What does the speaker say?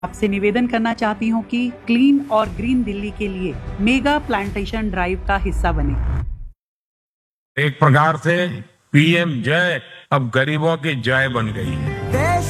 आपसे निवेदन करना चाहती हूँ कि क्लीन और ग्रीन दिल्ली के लिए मेगा प्लांटेशन ड्राइव का हिस्सा बने। एक प्रकार से पीएम जय अब गरीबों की जय बन गई है।